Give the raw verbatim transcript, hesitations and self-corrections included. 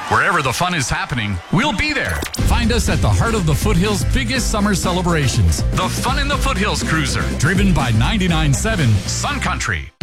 Wherever the fun is happening, we'll be there. Find us at the heart of the Foothills' biggest summer celebrations. The Fun in the Foothills Cruiser, Driven by ninety-nine point seven Sun Country.